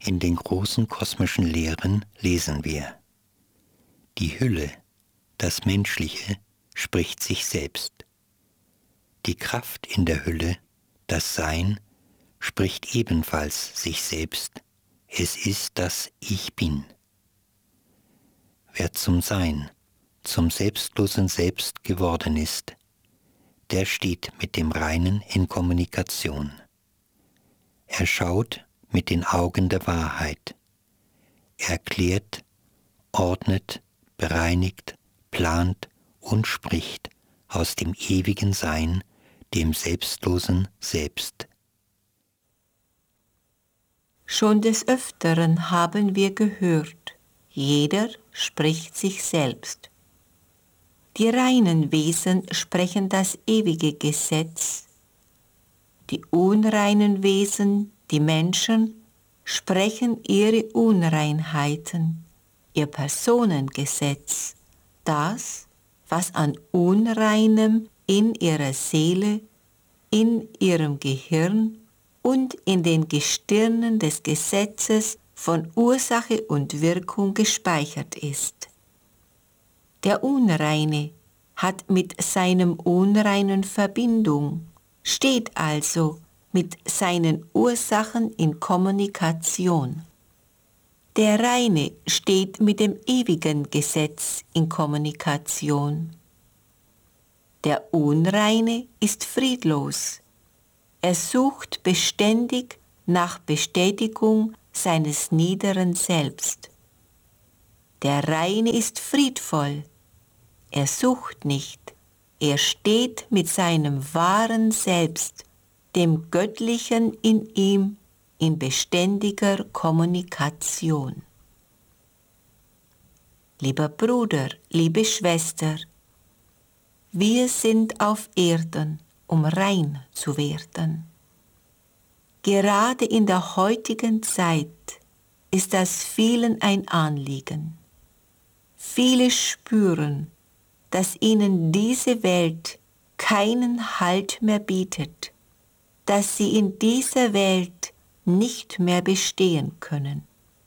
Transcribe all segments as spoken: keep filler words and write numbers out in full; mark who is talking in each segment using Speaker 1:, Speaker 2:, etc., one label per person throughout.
Speaker 1: In den großen kosmischen Lehren lesen wir: Die Hülle, das Menschliche, spricht sich selbst. Die Kraft in der Hülle, das Sein, spricht ebenfalls sich selbst. Es ist das Ich Bin. Wer zum Sein, zum selbstlosen Selbst geworden ist, der steht mit dem Reinen in Kommunikation. Er schaut mit den Augen der Wahrheit. Er klärt, ordnet, bereinigt, plant und spricht aus dem ewigen Sein, dem selbstlosen Selbst.
Speaker 2: Schon des Öfteren haben wir gehört, jeder spricht sich selbst. Die reinen Wesen sprechen das ewige Gesetz. Die unreinen Wesen, die Menschen, sprechen ihre Unreinheiten, ihr Personengesetz, das, was an Unreinem in ihrer Seele, in ihrem Gehirn und in den Gestirnen des Gesetzes von Ursache und Wirkung gespeichert ist. Der Unreine hat mit seinem Unreinen Verbindung, steht also mit seinen Ursachen in Kommunikation. Der Reine steht mit dem ewigen Gesetz in Kommunikation. Der Unreine ist friedlos. Er sucht beständig nach Bestätigung seines niederen Selbst. Der Reine ist friedvoll. Er sucht nicht. Er steht mit seinem wahren Selbst, dem Göttlichen in ihm, in beständiger Kommunikation. Lieber Bruder, liebe Schwester, wir sind auf Erden, um rein zu werden. Gerade in der heutigen Zeit ist das vielen ein Anliegen. Viele spüren, dass ihnen diese Welt keinen Halt mehr bietet, dass sie in dieser Welt nicht mehr bestehen können.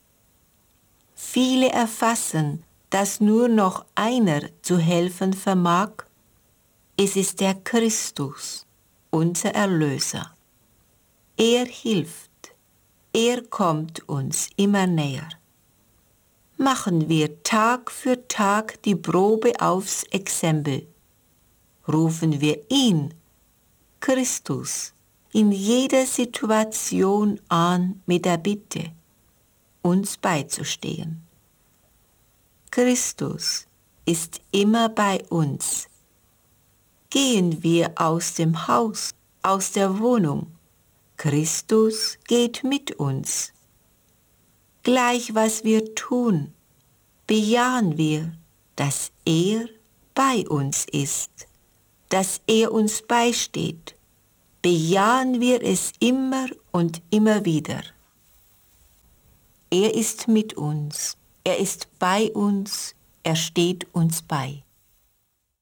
Speaker 2: Viele erfassen, dass nur noch einer zu helfen vermag. Es ist der Christus, unser Erlöser. Er hilft, er kommt uns immer näher. Machen wir Tag für Tag die Probe aufs Exempel. Rufen wir ihn, Christus, in jeder Situation an mit der Bitte, uns beizustehen. Christus ist immer bei uns. Gehen wir aus dem Haus, aus der Wohnung, Christus geht mit uns. Gleich was wir tun, bejahen wir, dass er bei uns ist, dass er uns beisteht. Bejahen wir es immer und immer wieder. Er ist mit uns, er ist bei uns, er steht uns bei.